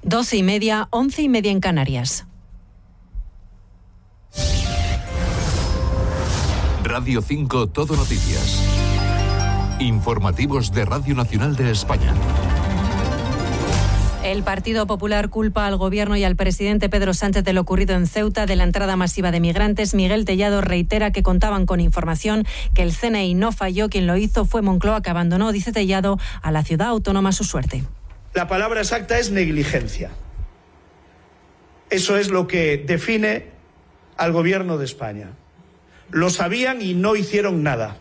12:30, 11:30 en Canarias. Radio 5 Todo Noticias. Informativos de Radio Nacional de España. El Partido Popular culpa al Gobierno y al presidente Pedro Sánchez de lo ocurrido en Ceuta, de la entrada masiva de migrantes. Miguel Tellado reitera que contaban con información, que el CNI no falló, quien lo hizo fue Moncloa, que abandonó, dice Tellado, a la ciudad autónoma a su suerte. La palabra exacta es negligencia. Eso es lo que define al Gobierno de España. Lo sabían y no hicieron nada.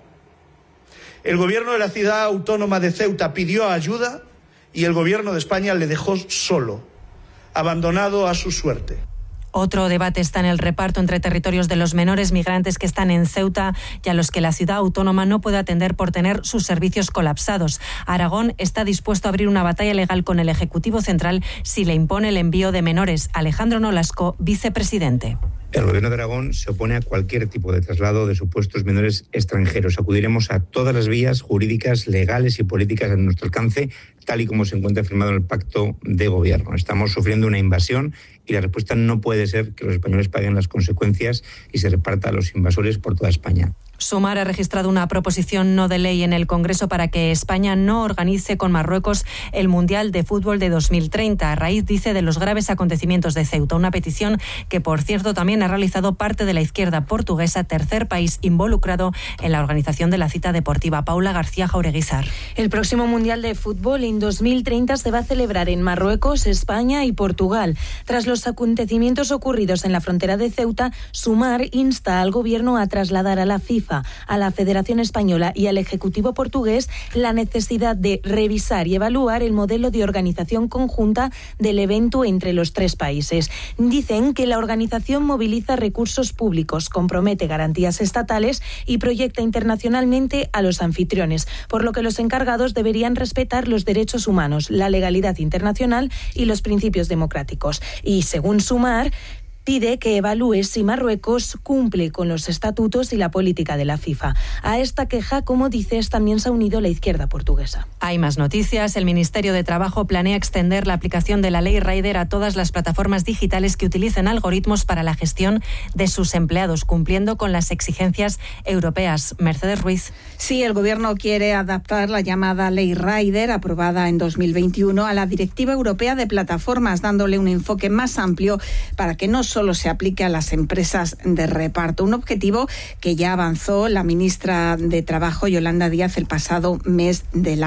El Gobierno de la ciudad autónoma de Ceuta pidió ayuda y el Gobierno de España le dejó solo, abandonado a su suerte. Otro debate está en el reparto entre territorios de los menores migrantes que están en Ceuta y a los que la ciudad autónoma no puede atender por tener sus servicios colapsados. Aragón está dispuesto a abrir una batalla legal con el Ejecutivo Central si le impone el envío de menores. Alejandro Nolasco, vicepresidente. El Gobierno de Aragón se opone a cualquier tipo de traslado de supuestos menores extranjeros. Acudiremos a todas las vías jurídicas, legales y políticas a nuestro alcance, tal y como se encuentra firmado en el Pacto de Gobierno. Estamos sufriendo una invasión y la respuesta no puede ser que los españoles paguen las consecuencias y se reparta a los invasores por toda España. Sumar ha registrado una proposición no de ley en el Congreso para que España no organice con Marruecos el Mundial de Fútbol de 2030, a raíz, dice, de los graves acontecimientos de Ceuta. Una petición que, por cierto, también ha realizado parte de la izquierda portuguesa, tercer país involucrado en la organización de la cita deportiva. Paula García Jaureguizar. El próximo Mundial de Fútbol en 2030 se va a celebrar en Marruecos, España y Portugal. Tras los acontecimientos ocurridos en la frontera de Ceuta, Sumar insta al Gobierno a trasladar a la FIFA, a la Federación Española y al Ejecutivo portugués la necesidad de revisar y evaluar el modelo de organización conjunta del evento entre los tres países. Dicen que la organización moviliza recursos públicos, compromete garantías estatales y proyecta internacionalmente a los anfitriones, por lo que los encargados deberían respetar los derechos humanos, la legalidad internacional y los principios democráticos. Y según Sumar, pide que evalúe si Marruecos cumple con los estatutos y la política de la FIFA. A esta queja, como dices, también se ha unido la izquierda portuguesa. Hay más noticias. El Ministerio de Trabajo planea extender la aplicación de la Ley Rider a todas las plataformas digitales que utilicen algoritmos para la gestión de sus empleados, cumpliendo con las exigencias europeas. Mercedes Ruiz. Sí, el Gobierno quiere adaptar la llamada Ley Rider, aprobada en 2021, a la Directiva Europea de Plataformas, dándole un enfoque más amplio para que no solo se aplique a las empresas de reparto. Un objetivo que ya avanzó la ministra de Trabajo, Yolanda Díaz, el pasado mes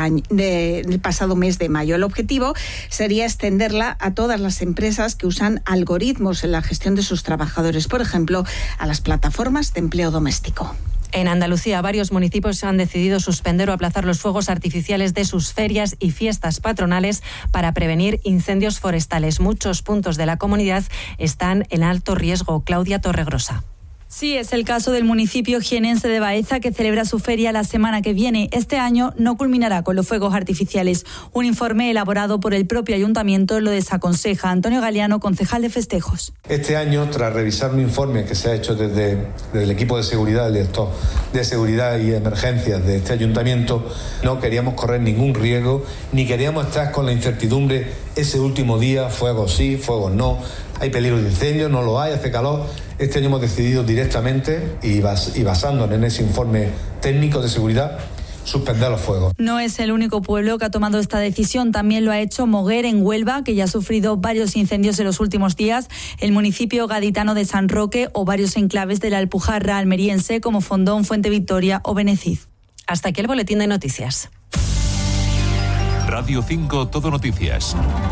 de mayo. El objetivo sería extenderla a todas las empresas que usan algoritmos en la gestión de sus trabajadores, por ejemplo, a las plataformas de empleo doméstico. En Andalucía, varios municipios han decidido suspender o aplazar los fuegos artificiales de sus ferias y fiestas patronales para prevenir incendios forestales. Muchos puntos de la comunidad están en alto riesgo. Claudia Torregrosa. Sí, es el caso del municipio jienense de Baeza, que celebra su feria la semana que viene. Este año no culminará con los fuegos artificiales. Un informe elaborado por el propio ayuntamiento lo desaconseja. Antonio Galeano, concejal de festejos. Este año, tras revisar un informe que se ha hecho desde el equipo de seguridad, el director de seguridad y emergencias de este ayuntamiento, no queríamos correr ningún riesgo, ni queríamos estar con la incertidumbre ese último día, fuegos sí, fuegos no, hay peligro de incendio, no lo hay, hace calor. Este año hemos decidido directamente y basándonos en ese informe técnico de seguridad, suspender los fuegos. No es el único pueblo que ha tomado esta decisión. También lo ha hecho Moguer, en Huelva, que ya ha sufrido varios incendios en los últimos días, el municipio gaditano de San Roque o varios enclaves de la Alpujarra almeriense como Fondón, Fuente Victoria o Benecid. Hasta aquí el boletín de noticias. Radio 5 Todo Noticias.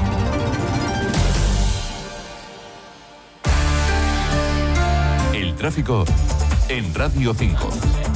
El tráfico en Radio 5.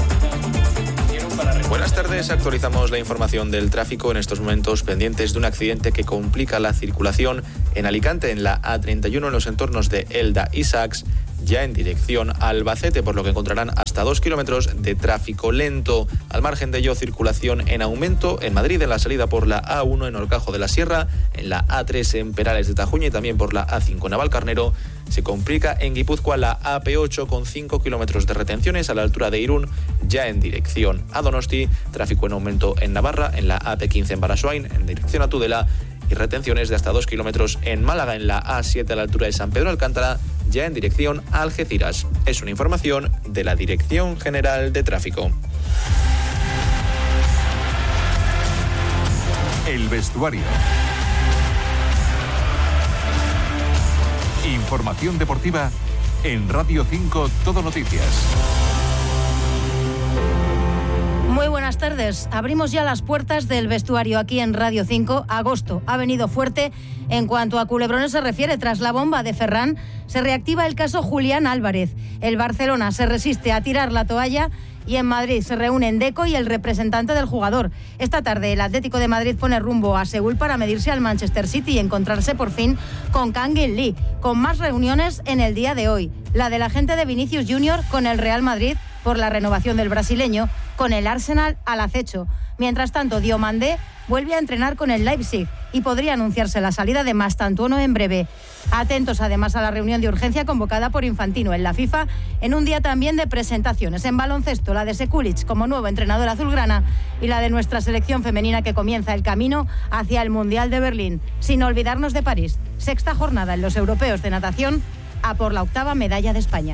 Buenas tardes, actualizamos la información del tráfico en estos momentos pendientes de un accidente que complica la circulación en Alicante, en la A31, en los entornos de Elda y Sax, ya en dirección a Albacete, por lo que encontrarán hasta 2 kilómetros de tráfico lento. Al margen de ello, circulación en aumento en Madrid, en la salida por la A1 en Horcajo de la Sierra, en la A3 en Perales de Tajuña y también por la A5 en Navalcarnero. Se complica en Guipúzcoa la AP8 con 5 kilómetros de retenciones a la altura de Irún, ya en dirección a Donosti. Tráfico en aumento en Navarra, en la AP15 en Barasoain, en dirección a Tudela. y retenciones de hasta 2 kilómetros en Málaga, en la A7 a la altura de San Pedro Alcántara, ya en dirección a Algeciras. Es una información de la Dirección General de Tráfico. El vestuario. Información deportiva en Radio 5 Todo Noticias. Muy buenas tardes. Abrimos ya las puertas del vestuario aquí en Radio 5. Agosto ha venido fuerte en cuanto a culebrones se refiere. Tras la bomba de Ferran, se reactiva el caso Julián Álvarez. El Barcelona se resiste a tirar la toalla y en Madrid se reúnen Deco y el representante del jugador. Esta tarde el Atlético de Madrid pone rumbo a Seúl para medirse al Manchester City y encontrarse por fin con Kang In Lee, con más reuniones en el día de hoy. La del agente de Vinicius Junior con el Real Madrid por la renovación del brasileño, con el Arsenal al acecho. Mientras tanto, Diomandé vuelve a entrenar con el Leipzig y podría anunciarse la salida de Mastantuono en breve. Atentos además a la reunión de urgencia convocada por Infantino en la FIFA en un día también de presentaciones. En baloncesto, la de Sekulic como nuevo entrenador azulgrana y la de nuestra selección femenina que comienza el camino hacia el Mundial de Berlín. Sin olvidarnos de París, sexta jornada en los europeos de natación a por la 8ª medalla de España.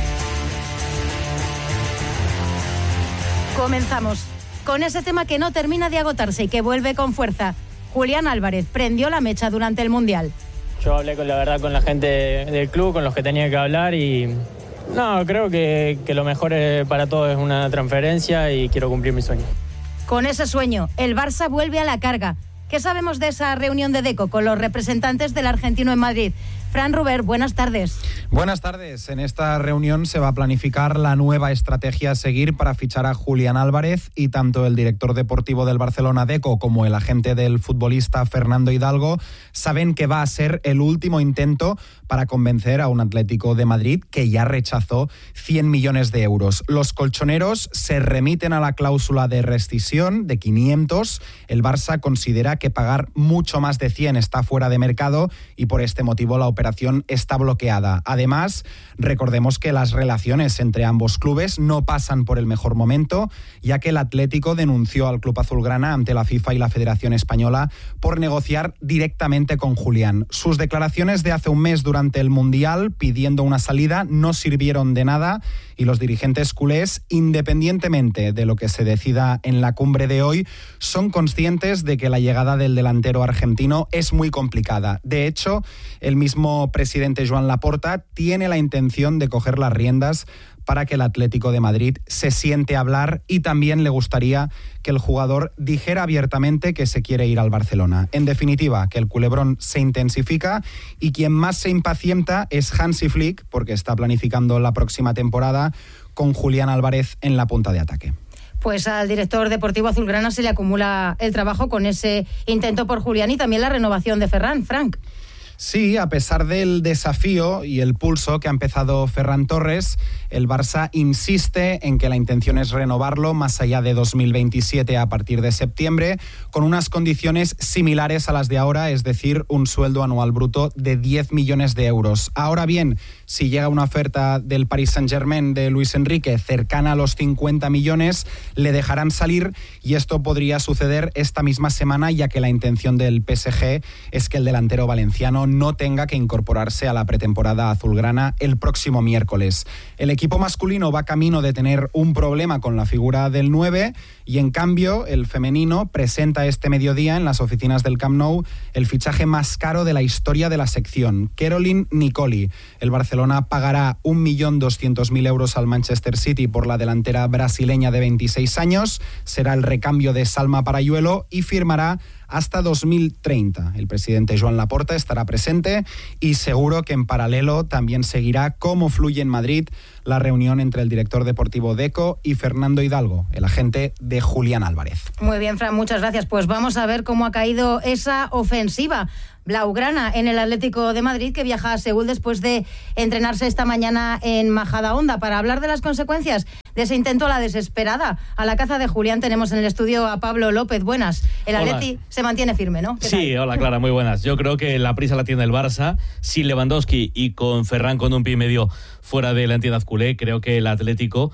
Comenzamos con ese tema que no termina de agotarse y que vuelve con fuerza. Julián Álvarez prendió la mecha durante el Mundial. Yo hablé con la gente del club, con los que tenía que hablar y no, creo que lo mejor para todos es una transferencia y quiero cumplir mi sueño. Con ese sueño, el Barça vuelve a la carga. ¿Qué sabemos de esa reunión de Deco con los representantes del argentino en Madrid? Fran Ruber, buenas tardes. Buenas tardes. En esta reunión se va a planificar la nueva estrategia a seguir para fichar a Julián Álvarez y tanto el director deportivo del Barcelona, Deco, como el agente del futbolista Fernando Hidalgo saben que va a ser el último intento para convencer a un Atlético de Madrid que ya rechazó 100 millones de euros. Los colchoneros se remiten a la cláusula de rescisión de 500. El Barça considera que pagar mucho más de 100 está fuera de mercado y por este motivo la operación está bloqueada. Además, recordemos que las relaciones entre ambos clubes no pasan por el mejor momento, ya que el Atlético denunció al club azulgrana ante la FIFA y la Federación Española por negociar directamente con Julián. Sus declaraciones de hace un mes durante el Mundial pidiendo una salida no sirvieron de nada y los dirigentes culés, independientemente de lo que se decida en la cumbre de hoy, son conscientes de que la llegada del delantero argentino es muy complicada. De hecho, el mismo presidente Joan Laporta tiene la intención de coger las riendas para que el Atlético de Madrid se siente a hablar y también le gustaría que el jugador dijera abiertamente que se quiere ir al Barcelona. En definitiva, que el culebrón se intensifica y quien más se impacienta es Hansi Flick porque está planificando la próxima temporada con Julián Álvarez en la punta de ataque. Pues al director deportivo azulgrana se le acumula el trabajo con ese intento por Julián y también la renovación de Ferran. Frank. Sí, a pesar del desafío y el pulso que ha empezado Ferran Torres, el Barça insiste en que la intención es renovarlo más allá de 2027 a partir de septiembre, con unas condiciones similares a las de ahora, es decir, un sueldo anual bruto de 10 millones de euros. Ahora bien, si llega una oferta del Paris Saint-Germain de Luis Enrique cercana a los 50 millones, le dejarán salir y esto podría suceder esta misma semana, ya que la intención del PSG es que el delantero valenciano no tenga que incorporarse a la pretemporada azulgrana el próximo miércoles. El equipo masculino va camino de tener un problema con la figura del 9 y en cambio el femenino presenta este mediodía en las oficinas del Camp Nou el fichaje más caro de la historia de la sección, Caroline Nicoli. El Barcelona pagará 1.200.000 euros al Manchester City por la delantera brasileña de 26 años, será el recambio de Salma Parayuelo y firmará hasta 2030. El presidente Joan Laporta estará presente y seguro que en paralelo también seguirá cómo fluye en Madrid la reunión entre el director deportivo Deco y Fernando Hidalgo, el agente de Julián Álvarez. Muy bien, Fran, muchas gracias. Pues vamos a ver cómo ha caído esa ofensiva blaugrana en el Atlético de Madrid, que viaja a Seúl después de entrenarse esta mañana en Majadahonda. Para hablar de las consecuencias de ese intento a la desesperada, a la caza de Julián, tenemos en el estudio a Pablo López. Buenas. El Atleti se mantiene firme, ¿no? Sí, hola Clara, muy buenas. Yo creo que la prisa la tiene el Barça. Sin Lewandowski y con Ferran con un pie y medio fuera de la entidad culé, creo que el Atlético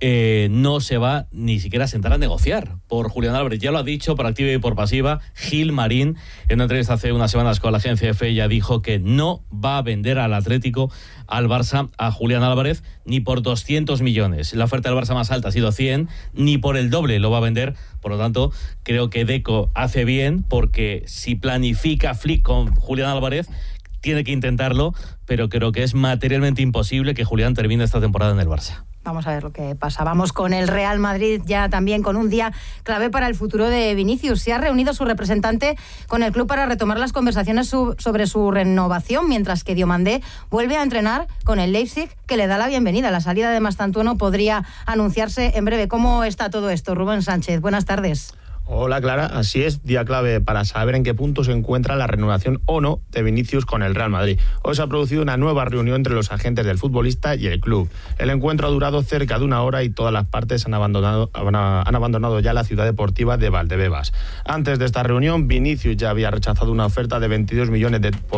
no se va ni siquiera a sentar a negociar por Julián Álvarez. Ya lo ha dicho por activa y por pasiva Gil Marín. En una entrevista hace unas semanas con la agencia EFE ya dijo que no va a vender al Atlético, al Barça, a Julián Álvarez ni por 200 millones. La oferta del Barça más alta ha sido 100, ni por el doble lo va a vender. Por lo tanto, creo que Deco hace bien, porque si planifica Flick con Julián Álvarez, tiene que intentarlo, pero creo que es materialmente imposible que Julián termine esta temporada en el Barça. Vamos a ver lo que pasa. Vamos con el Real Madrid, ya también con un día clave para el futuro de Vinicius. Se ha reunido su representante con el club para retomar las conversaciones sobre su renovación, mientras que Diomandé vuelve a entrenar con el Leipzig, que le da la bienvenida. La salida de Mastantuono podría anunciarse en breve. ¿Cómo está todo esto, Rubén Sánchez? Buenas tardes. Hola Clara, así es, día clave para saber en qué punto se encuentra la renovación o no de Vinicius con el Real Madrid. Hoy se ha producido una nueva reunión entre los agentes del futbolista y el club. El encuentro ha durado cerca de una hora y todas las partes han abandonado ya la ciudad deportiva de Valdebebas. Antes de esta reunión, Vinicius ya había rechazado una oferta de 22 millones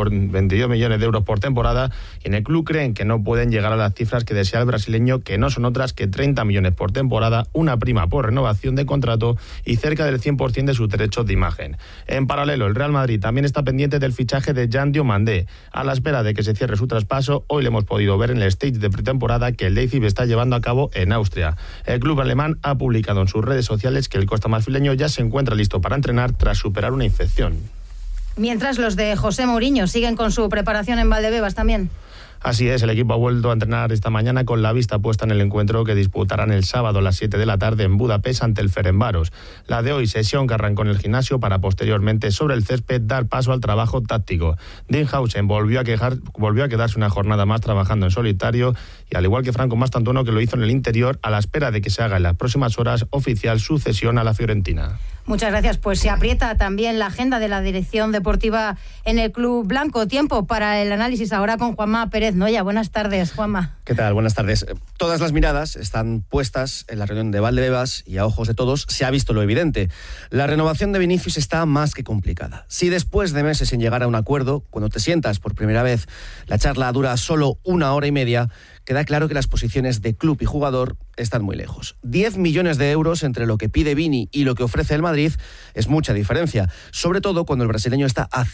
de euros por temporada, y en el club creen que no pueden llegar a las cifras que desea el brasileño, que no son otras que 30 millones por temporada, una prima por renovación de contrato y cerca del 100% de sus derechos de imagen. En paralelo, el Real Madrid también está pendiente del fichaje de Jan Diomandé. A la espera de que se cierre su traspaso, hoy le hemos podido ver en el stage de pretemporada que el Leipzig está llevando a cabo en Austria. El club alemán ha publicado en sus redes sociales que el costamarfileño ya se encuentra listo para entrenar tras superar una infección. Mientras, los de José Mourinho siguen con su preparación en Valdebebas también. Así es, el equipo ha vuelto a entrenar esta mañana con la vista puesta en el encuentro que disputarán el sábado a las 7 de la tarde en Budapest ante el Ferencváros. La de hoy, sesión que arrancó en el gimnasio para posteriormente sobre el césped dar paso al trabajo táctico. Dinhausen volvió a quedarse una jornada más trabajando en solitario, y al igual que Franco Mastantuono, que lo hizo en el interior, a la espera de que se haga en las próximas horas oficial su cesión a la Fiorentina. Muchas gracias. Pues se aprieta también la agenda de la dirección deportiva en el club blanco. Tiempo para el análisis ahora con Juanma Pérez Noya. Buenas tardes, Juanma. ¿Qué tal? Buenas tardes. Todas las miradas están puestas en la reunión de Valdebebas y a ojos de todos se ha visto lo evidente. La renovación de Vinicius está más que complicada. Si después de meses sin llegar a un acuerdo, cuando te sientas por primera vez, la charla dura solo 1 hora y media, queda claro que las posiciones de club y jugador están muy lejos. 10 millones de euros entre lo que pide Vini y lo que ofrece el Madrid es mucha diferencia, sobre todo cuando el brasileño está a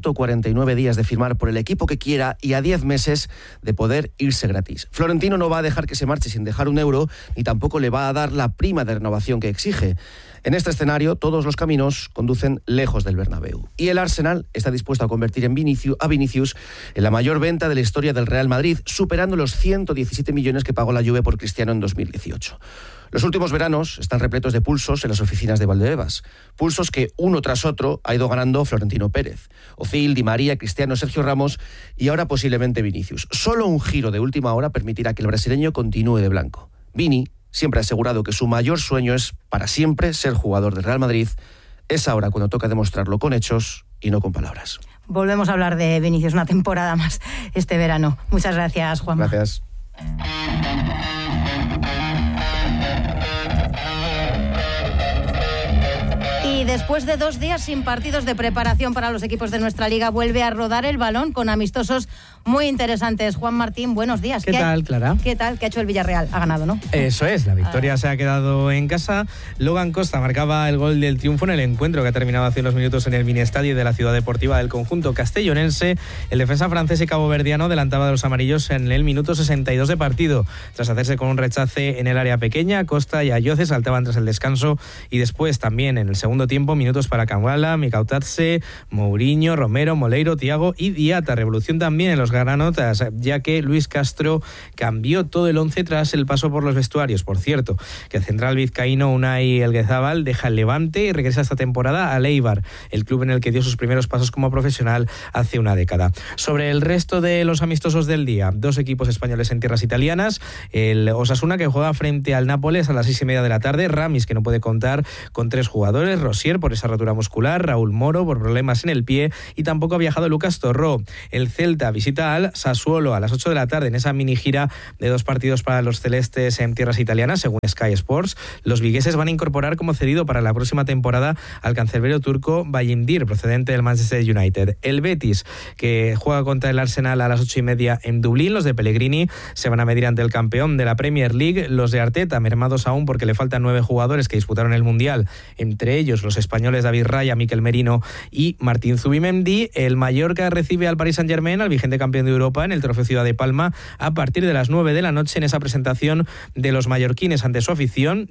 149 días de firmar por el equipo que quiera y a 10 meses de poder irse gratis. Florentino no va a dejar que se marche sin dejar un euro, ni tampoco le va a dar la prima de renovación que exige. En este escenario, todos los caminos conducen lejos del Bernabéu. Y el Arsenal está dispuesto a convertir a Vinicius en la mayor venta de la historia del Real Madrid, superando los 117 millones que pagó la Juve por Cristiano en 2018. Los últimos veranos están repletos de pulsos en las oficinas de Valdebebas. Pulsos que uno tras otro ha ido ganando Florentino Pérez. Ozil, Di María, Cristiano, Sergio Ramos y ahora posiblemente Vinicius. Solo un giro de última hora permitirá que el brasileño continúe de blanco. Vini siempre ha asegurado que su mayor sueño es para siempre ser jugador del Real Madrid. Es ahora cuando toca demostrarlo con hechos y no con palabras. Volvemos a hablar de Vinicius una temporada más este verano. Muchas gracias, Juanma. Gracias. Y después de 2 días sin partidos de preparación para los equipos de nuestra liga, vuelve a rodar el balón con amistosos muy interesantes. Juan Martín, buenos días. ¿Qué tal, Clara? ¿Qué tal? ¿Qué ha hecho el Villarreal? Ha ganado, ¿no? Eso es, la victoria se ha quedado en casa. Logan Costa marcaba el gol del triunfo en el encuentro que ha terminado hace unos minutos en el mini estadio de la ciudad deportiva del conjunto castellonense. El defensa francés y caboverdiano adelantaba de los amarillos en el minuto 62 de partido. Tras hacerse con un rechace en el área pequeña, Costa y Ayoce saltaban tras el descanso, y después también en el segundo tiempo minutos para Camuala, Mikautatse, Mourinho, Romero, Moleiro, Thiago y Diata. Revolución también en los granotas, ya que Luis Castro cambió todo el 11 tras el paso por los vestuarios. Por cierto, que el central vizcaíno Unai Elguezabal deja el Levante y regresa esta temporada al Eibar, el club en el que dio sus primeros pasos como profesional hace una década. Sobre el resto de los amistosos del día, 2 equipos españoles en tierras italianas. El Osasuna, que juega frente al Nápoles a las 6:30 de la tarde. Ramis, que no puede contar con 3 jugadores. Rosier, Rudiger por esa rotura muscular, Raúl Moro por problemas en el pie y tampoco ha viajado Lucas Torró. El Celta visita al Sassuolo a las 8 de la tarde en esa mini gira de 2 partidos para los celestes en tierras italianas, según Sky Sports. Los vigueses van a incorporar como cedido para la próxima temporada al cancerbero turco Bayindir, procedente del Manchester United. El Betis, que juega contra el Arsenal a las 8:30 en Dublín. Los de Pellegrini se van a medir ante el campeón de la Premier League. Los de Arteta, mermados aún porque le faltan 9 jugadores que disputaron el Mundial, entre ellos los españoles David Raya, Mikel Merino y Martín Zubimendi. El Mallorca recibe al Paris Saint-Germain, al vigente campeón de Europa, en el Trofeo Ciudad de Palma, a partir de las 9 de la noche en esa presentación de los mallorquines ante su afición.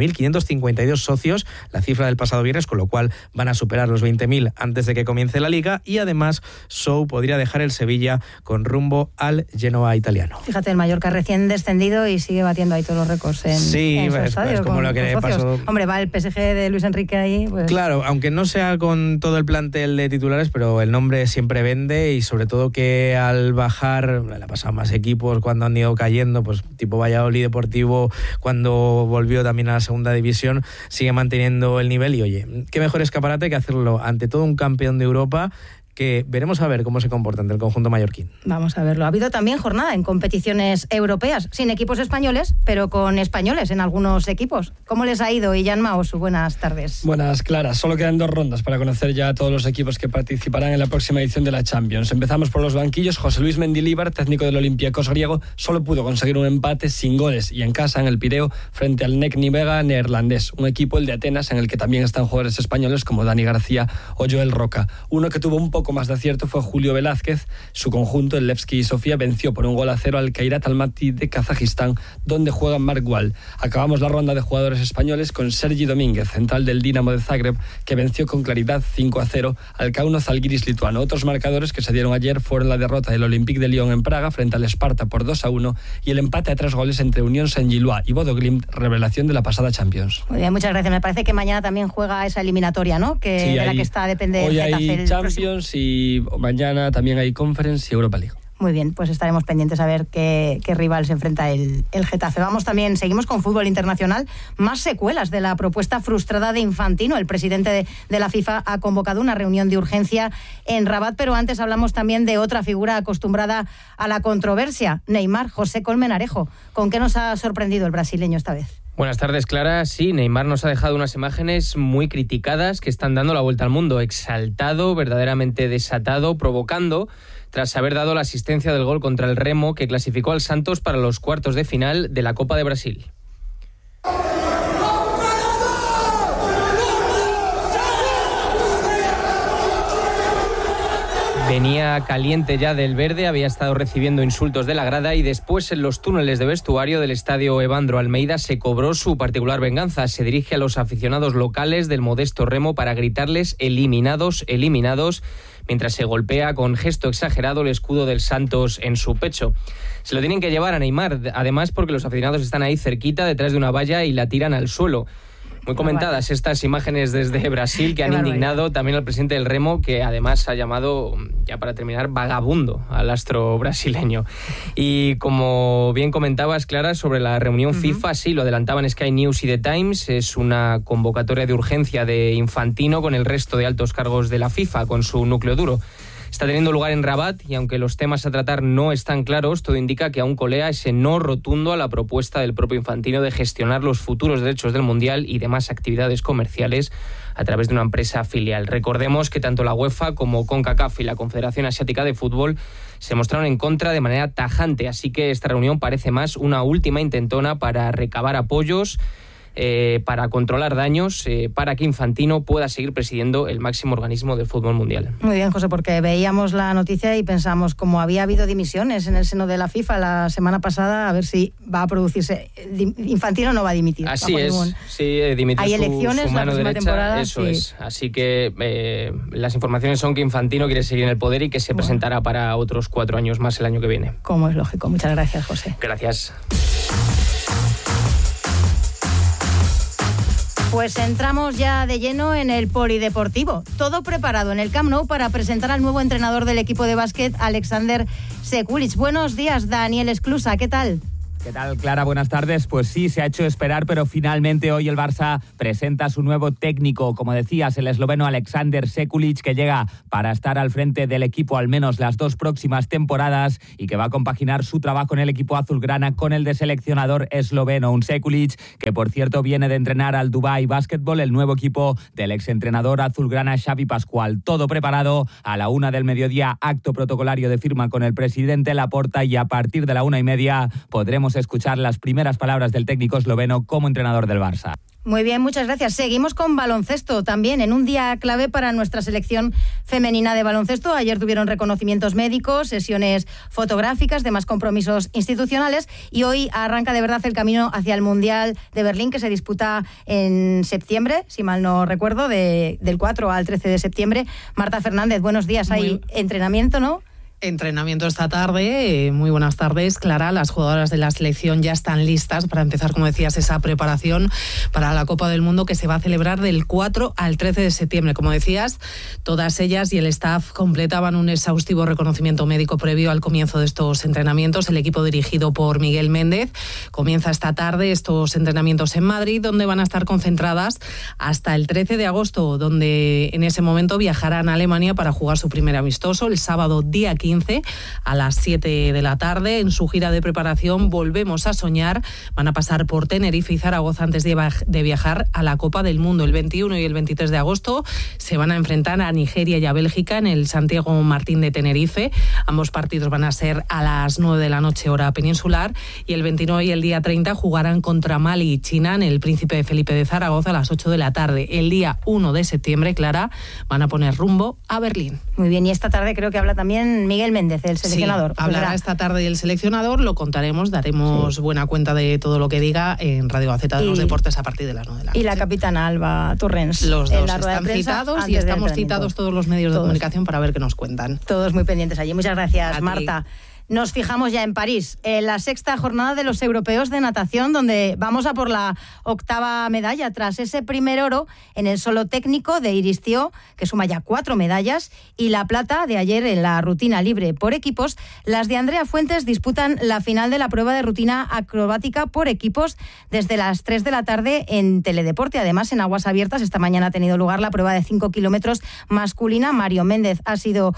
19.552 socios, la cifra del pasado viernes, con lo cual van a superar los 20.000 antes de que comience la Liga. Y además, Sou podría dejar el Sevilla con rumbo al Genoa italiano. Fíjate, el Mallorca recién descendido y sigue batiendo ahí todos los récords en su estadio. Es como lo que le pasó. Hombre, va el PSG de Luis Enrique ahí. Pues... Claro, aunque no sea con todo el plantel de titulares, pero el nombre siempre vende, y sobre todo que al bajar, le ha pasado más equipos cuando han ido cayendo, pues tipo Valladolid Deportivo, cuando volvió también a la segunda división, sigue manteniendo el nivel. Y oye, qué mejor escaparate que hacerlo ante todo un campeón de Europa, que veremos a ver cómo se comporta ante el conjunto mallorquín. Vamos a verlo. Ha habido también jornada en competiciones europeas, sin equipos españoles, pero con españoles en algunos equipos. ¿Cómo les ha ido? Ian Maosu, buenas tardes. Buenas, Clara. Solo quedan 2 rondas para conocer ya a todos los equipos que participarán en la próxima edición de la Champions. Empezamos por los banquillos. José Luis Mendilibar, técnico del Olympiacos griego, solo pudo conseguir un empate sin goles y en casa, en el Pireo, frente al Nek Nivega neerlandés, un equipo, el de Atenas, en el que también están jugadores españoles como Dani García o Joel Roca. Uno que tuvo un poco más de acierto fue Julio Velázquez. Su conjunto, el Levski Sofía, venció por 1-0 al Kairat Almaty de Kazajistán, donde juega Marc Wall. Acabamos la ronda de jugadores españoles con Sergi Domínguez, central del Dinamo de Zagreb, que venció con claridad 5-0 al Kauno Zalgiris lituano. Otros marcadores que se dieron ayer fueron la derrota del Olympique de Lyon en Praga frente al Sparta por 2-1 y el empate a 3 goles entre Unión Saint-Gilloise y Bodo Glimt, revelación de la pasada Champions. Muy bien, muchas gracias. Me parece que mañana también juega esa eliminatoria, ¿no? Que sí, de la que está depende hoy del Getafe. Hay Champions y mañana también hay Conference y Europa League. Muy bien, pues estaremos pendientes a ver qué rival se enfrenta el Getafe. Seguimos con fútbol internacional. Más secuelas de la propuesta frustrada de Infantino. El presidente de la FIFA ha convocado una reunión de urgencia en Rabat, pero antes hablamos también de otra figura acostumbrada a la controversia, Neymar. José Colmenarejo, ¿con qué nos ha sorprendido el brasileño esta vez? Buenas tardes, Clara. Sí, Neymar nos ha dejado unas imágenes muy criticadas que están dando la vuelta al mundo. Exaltado, verdaderamente desatado, provocando, tras haber dado la asistencia del gol contra el Remo, que clasificó al Santos para los cuartos de final de la Copa de Brasil. Venía caliente ya del verde, había estado recibiendo insultos de la grada y después en los túneles de vestuario del estadio Evandro Almeida se cobró su particular venganza. Se dirige a los aficionados locales del modesto Remo para gritarles eliminados, eliminados, mientras se golpea con gesto exagerado el escudo del Santos en su pecho. Se lo tienen que llevar a Neymar, además porque los aficionados están ahí cerquita, detrás de una valla, y la tiran al suelo. Muy comentadas estas imágenes desde Brasil, que han indignado también al presidente del Remo, que además ha llamado, ya para terminar, vagabundo al astro brasileño. Y como bien comentabas, Clara, sobre la reunión FIFA, sí, lo adelantaban Sky News y The Times, es una convocatoria de urgencia de Infantino con el resto de altos cargos de la FIFA, con su núcleo duro. Está teniendo lugar en Rabat y aunque los temas a tratar no están claros, todo indica que aún colea ese no rotundo a la propuesta del propio Infantino de gestionar los futuros derechos del Mundial y demás actividades comerciales a través de una empresa filial. Recordemos que tanto la UEFA como CONCACAF y la Confederación Asiática de Fútbol se mostraron en contra de manera tajante, así que esta reunión parece más una última intentona para recabar apoyos, para controlar daños, para que Infantino pueda seguir presidiendo el máximo organismo del fútbol mundial. Muy bien, José, porque veíamos la noticia y pensamos, como había habido dimisiones en el seno de la FIFA la semana pasada, a ver si va a producirse. Infantino no va a dimitir. Así es, sí, dimitió. Hay elecciones su mano la próxima derecha, temporada. Eso sí. es. Así que las informaciones son que Infantino quiere seguir en el poder y que se presentará para otros 4 años más el año que viene. Como es lógico. Muchas gracias, José. Gracias. Pues entramos ya de lleno en el polideportivo. Todo preparado en el Camp Nou para presentar al nuevo entrenador del equipo de básquet, Alexander Sekulic. Buenos días, Daniel Esclusa. ¿Qué tal? ¿Qué tal, Clara? Buenas tardes. Pues sí, se ha hecho esperar, pero finalmente hoy el Barça presenta a su nuevo técnico, como decías, el esloveno Alexander Sekulic, que llega para estar al frente del equipo al menos las 2 próximas temporadas y que va a compaginar su trabajo en el equipo azulgrana con el de seleccionador esloveno. Un Sekulic que, por cierto, viene de entrenar al Dubai Basketball, el nuevo equipo del exentrenador azulgrana Xavi Pascual. Todo preparado. A la 1 del mediodía, acto protocolario de firma con el presidente Laporta, y a partir de la 1:30 podremos escuchar las primeras palabras del técnico esloveno como entrenador del Barça. Muy bien, muchas gracias. Seguimos con baloncesto también, en un día clave para nuestra selección femenina de baloncesto. Ayer tuvieron reconocimientos médicos, sesiones fotográficas, demás compromisos institucionales, y hoy arranca de verdad el camino hacia el Mundial de Berlín, que se disputa en septiembre, si mal no recuerdo, del 4 al 13 de septiembre. Marta Fernández, buenos días. Hay entrenamiento, ¿no? Entrenamiento esta tarde. Muy buenas tardes, Clara. Las jugadoras de la selección ya están listas para empezar, como decías, esa preparación para la Copa del Mundo, que se va a celebrar del 4 al 13 de septiembre. Como decías, todas ellas y el staff completaban un exhaustivo reconocimiento médico previo al comienzo de estos entrenamientos. El equipo dirigido por Miguel Méndez comienza esta tarde estos entrenamientos en Madrid, donde van a estar concentradas hasta el 13 de agosto, donde en ese momento viajarán a Alemania para jugar su primer amistoso el sábado día 15 a las 7 de la tarde. En su gira de preparación Volvemos a Soñar van a pasar por Tenerife y Zaragoza antes de viajar a la Copa del Mundo. El 21 y el 23 de agosto se van a enfrentar a Nigeria y a Bélgica en el Santiago Martín de Tenerife. Ambos partidos van a ser a las 9 de la noche hora peninsular, y el 29 y el día 30 jugarán contra Mali y China en el Príncipe Felipe de Zaragoza a las 8 de la tarde. El día 1 de septiembre, Clara, van a poner rumbo a Berlín. Muy bien, y esta tarde creo que habla también Miguel Méndez, el seleccionador. Sí, hablará esta tarde el seleccionador, lo contaremos, daremos buena cuenta de todo lo que diga en Radio Gaceta de los Deportes a partir de las 9 de la noche. Y la capitana Alba Torrens. Los dos están citados y estamos citados todos los medios de comunicación para ver qué nos cuentan. Todos muy pendientes allí. Muchas gracias, A Marta. ti. Nos fijamos ya en París, en la 6ª jornada de los europeos de natación, donde vamos a por la 8ª medalla, tras ese primer oro en el solo técnico de Iris Thiault, que suma ya 4 medallas, y la plata de ayer en la rutina libre por equipos. Las de Andrea Fuentes disputan la final de la prueba de rutina acrobática por equipos desde las 3 de la tarde en Teledeporte. Además, en aguas abiertas, esta mañana ha tenido lugar la prueba de 5 kilómetros masculina. Mario Méndez ha sido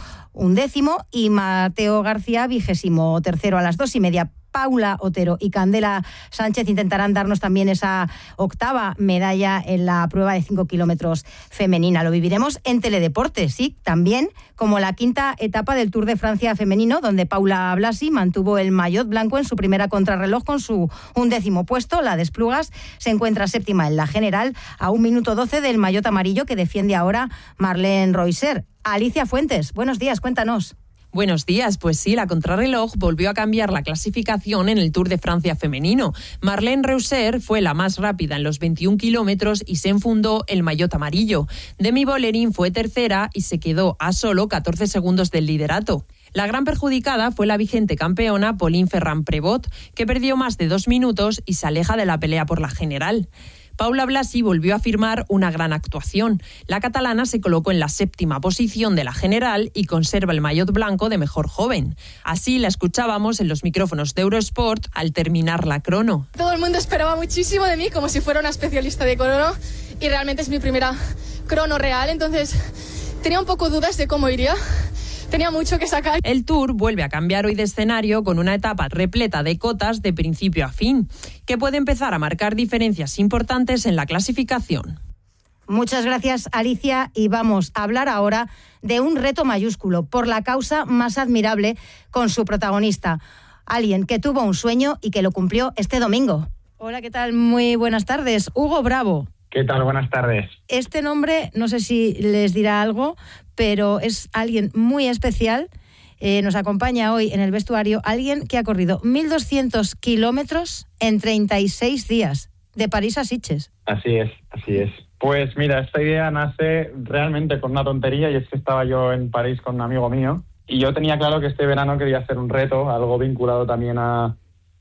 11º y Mateo García 23º. A las 2:30, Paula Otero y Candela Sánchez intentarán darnos también esa 8ª medalla en la prueba de 5 kilómetros femenina. Lo viviremos en Teledeporte, sí, también como la 5ª etapa del Tour de Francia femenino, donde Paula Blasi mantuvo el maillot blanco en su primera contrarreloj con su 11º puesto. La de Esplugas se encuentra 7ª en la general, a 1 minuto 12 del maillot amarillo que defiende ahora Marlene Reusser. Alicia Fuentes, buenos días, cuéntanos. Buenos días, pues sí, la contrarreloj volvió a cambiar la clasificación en el Tour de Francia femenino. Marlene Reusser fue la más rápida en los 21 kilómetros y se enfundó el maillot amarillo. Demi Vollering fue tercera y se quedó a solo 14 segundos del liderato. La gran perjudicada fue la vigente campeona Pauline Ferrand-Prévot, que perdió más de 2 minutos y se aleja de la pelea por la general. Paula Blasi volvió a firmar una gran actuación. La catalana se colocó en la 7ª posición de la general y conserva el maillot blanco de mejor joven. Así la escuchábamos en los micrófonos de Eurosport al terminar la crono. Todo el mundo esperaba muchísimo de mí, como si fuera una especialista de crono, y realmente es mi primera crono real, entonces tenía un poco dudas de cómo iría. Tenía mucho que sacar. El Tour vuelve a cambiar hoy de escenario con una etapa repleta de cotas de principio a fin, que puede empezar a marcar diferencias importantes en la clasificación. Muchas gracias, Alicia, y vamos a hablar ahora de un reto mayúsculo por la causa más admirable con su protagonista, alguien que tuvo un sueño y que lo cumplió este domingo. Hola, ¿qué tal? Muy buenas tardes. Hugo Bravo. ¿Qué tal? Buenas tardes. Este nombre, no sé si les dirá algo, pero es alguien muy especial. Nos acompaña hoy en el vestuario alguien que ha corrido 1.200 kilómetros en 36 días, de París a Sitges. Así es, así es. Pues mira, esta idea nace realmente con una tontería, y es que estaba yo en París con un amigo mío y yo tenía claro que este verano quería hacer un reto, algo vinculado también a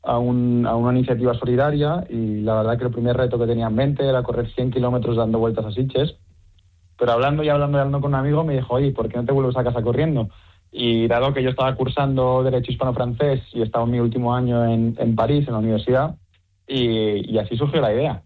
una iniciativa solidaria, y la verdad que el primer reto que tenía en mente era correr 100 kilómetros dando vueltas a Sitges. Pero hablando con un amigo me dijo, oye, ¿por qué no te vuelves a casa corriendo? Y dado que yo estaba cursando Derecho Hispano-Francés y estaba en mi último año en París, en la universidad, y así surgió la idea.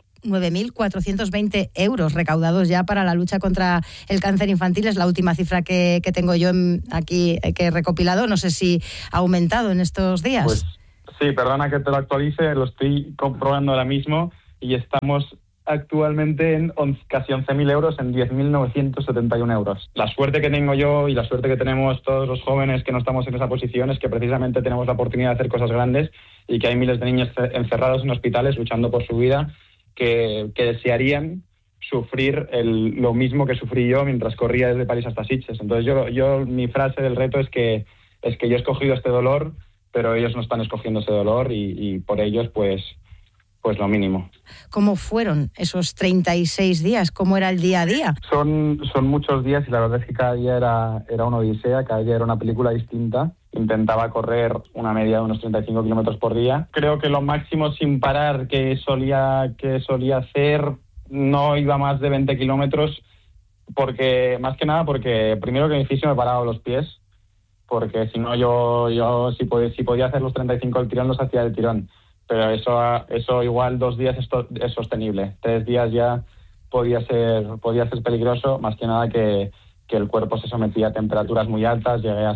9.420 euros recaudados ya para la lucha contra el cáncer infantil. Es la última cifra que tengo yo aquí que he recopilado. No sé si ha aumentado en estos días. Pues sí, perdona que te lo actualice, lo estoy comprobando ahora mismo y estamos actualmente en casi 11.000 euros, en 10.971 euros. La suerte que tengo yo y la suerte que tenemos todos los jóvenes que no estamos en esa posición es que precisamente tenemos la oportunidad de hacer cosas grandes y que hay miles de niños encerrados en hospitales luchando por su vida que desearían sufrir lo mismo que sufrí yo mientras corría desde París hasta Sitges. Entonces yo mi frase del reto es que yo he escogido este dolor, pero ellos no están escogiendo ese dolor y por ellos pues lo mínimo. ¿Cómo fueron esos 36 días? ¿Cómo era el día a día? Son muchos días y la verdad es que cada día era una odisea, cada día era una película distinta. Intentaba correr una media de unos 35 kilómetros por día. Creo que lo máximo sin parar que solía hacer no iba más de 20 kilómetros, más que nada porque primero que mi fisio me paraba los pies, porque si no yo si podía hacer los 35 del tirón, los hacía del tirón. Pero eso igual 2 días es sostenible. 3 días ya podía ser peligroso, más que nada que el cuerpo se sometía a temperaturas muy altas, llegué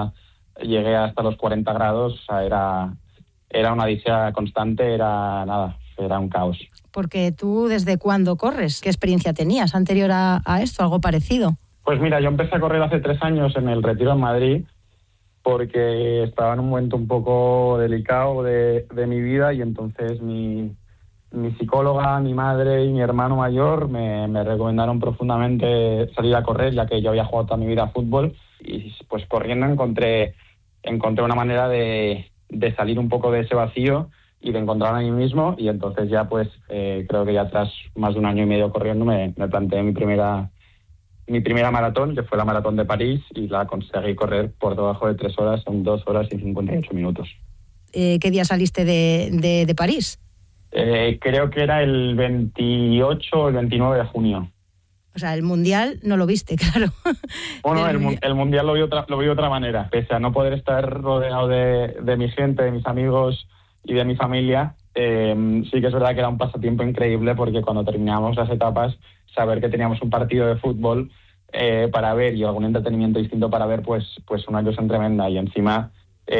hasta los 40 grados, o sea, era una odisea constante, era un caos. Porque tú, ¿desde cuándo corres? ¿Qué experiencia tenías anterior a esto? ¿Algo parecido? Pues mira, yo empecé a correr hace 3 años en el Retiro en Madrid, porque estaba en un momento un poco delicado de mi vida y entonces mi psicóloga, mi madre y mi hermano mayor me recomendaron profundamente salir a correr, ya que yo había jugado toda mi vida a fútbol y pues corriendo encontré una manera de salir un poco de ese vacío y de encontrarme a mí mismo y entonces ya pues creo que ya tras más de 1 año y medio corriendo me planteé mi primera maratón, que fue la maratón de París, y la conseguí correr por debajo de 3 horas, en 2 horas y 58 minutos. ¿Qué día saliste de París? Creo que era el 28 o el 29 de junio. O sea, el Mundial no lo viste, claro. Bueno, el Mundial lo vi de otra manera. Pese a no poder estar rodeado de mi gente, de mis amigos y de mi familia, sí que es verdad que era un pasatiempo increíble porque cuando terminábamos las etapas, saber que teníamos un partido de fútbol para ver y algún entretenimiento distinto para ver, pues una ilusión tremenda. Y encima,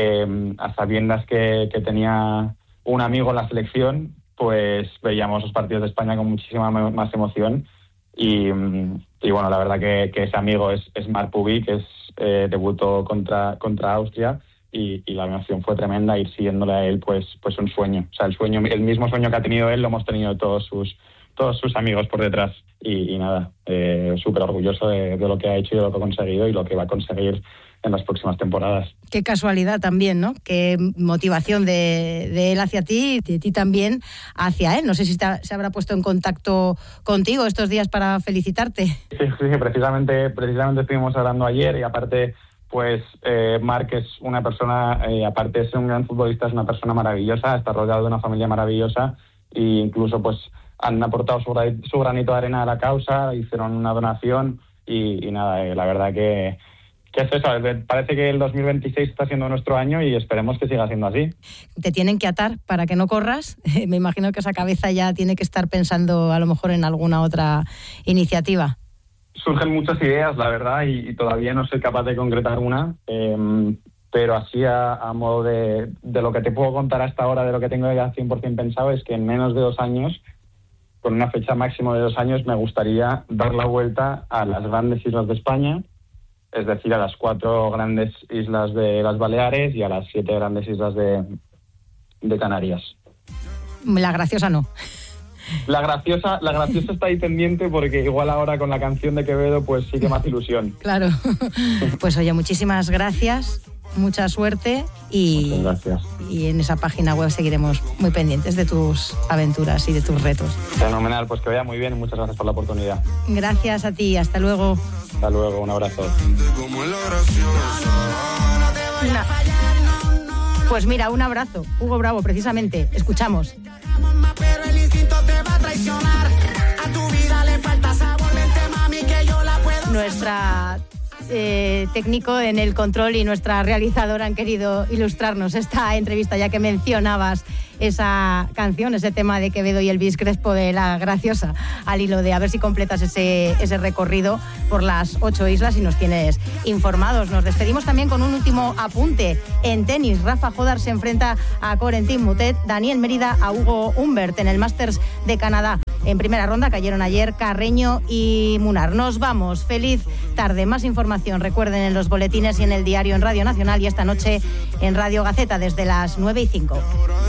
a sabiendas que tenía un amigo en la selección, pues veíamos los partidos de España con muchísima más emoción. Y bueno, la verdad que ese amigo es Marc Pubi, que debutó contra Austria. Y la emoción fue tremenda, ir siguiéndole a él, pues un sueño. O sea, el mismo sueño que ha tenido él lo hemos tenido todos sus amigos por detrás. Y nada, súper orgulloso de lo que ha hecho y de lo que ha conseguido y lo que va a conseguir en las próximas temporadas. Qué casualidad también, ¿no? Qué motivación de él hacia ti y de ti también hacia él. No sé si se habrá puesto en contacto contigo estos días para felicitarte. Sí, precisamente estuvimos hablando ayer y aparte... Pues Marc es una persona, aparte de ser un gran futbolista, es una persona maravillosa, está rodeado de una familia maravillosa e incluso pues han aportado su granito de arena a la causa, hicieron una donación y nada, la verdad que es eso, parece que el 2026 está siendo nuestro año y esperemos que siga siendo así. Te tienen que atar para que no corras, me imagino que esa cabeza ya tiene que estar pensando a lo mejor en alguna otra iniciativa. Surgen muchas ideas, la verdad, y todavía no soy capaz de concretar una, pero así a modo de lo que te puedo contar hasta ahora, de lo que tengo ya 100% pensado, es que en menos de 2 años, con una fecha máxima de 2 años, me gustaría dar la vuelta a las grandes islas de España, es decir, a las 4 grandes islas de las Baleares y a las 7 grandes islas de Canarias. La graciosa no. La graciosa está ahí pendiente porque igual ahora con la canción de Quevedo pues sí que más ilusión. Claro. Pues oye, muchísimas gracias, mucha suerte y en esa página web seguiremos muy pendientes de tus aventuras y de tus retos. Fenomenal, pues que vaya muy bien y muchas gracias por la oportunidad. Gracias a ti, hasta luego. Hasta luego, un abrazo. Pues mira, un abrazo. Hugo Bravo, precisamente. Escuchamos. Pero el instinto te va a traicionar. A tu vida le falta sabor, vente mami que yo la puedo. Nuestra técnico en el control y nuestra realizadora han querido ilustrarnos esta entrevista, ya que mencionabas esa canción, ese tema de Quevedo y Elvis Crespo de La Graciosa, al hilo de a ver si completas ese recorrido por las 8 islas y nos tienes informados. Nos despedimos también con un último apunte. En tenis, Rafa Jodar se enfrenta a Corentin Moutet, Daniel Mérida a Hugo Humbert en el Masters de Canadá. En primera ronda cayeron ayer Carreño y Munar. Nos vamos. Feliz tarde. Más información, recuerden, en los boletines y en el diario en Radio Nacional y esta noche en Radio Gaceta desde las 9:05.